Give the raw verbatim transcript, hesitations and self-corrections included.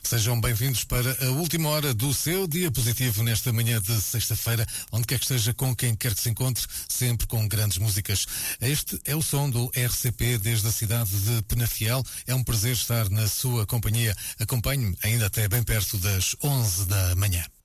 Sejam bem-vindos para a última hora do seu dia positivo nesta manhã de sexta-feira, onde quer que esteja, com quem quer que se encontre, sempre com grandes músicas. Este é o som do R C P desde a cidade de Penafiel. É um prazer estar na sua companhia. Acompanhe-me ainda até bem perto das onze da manhã.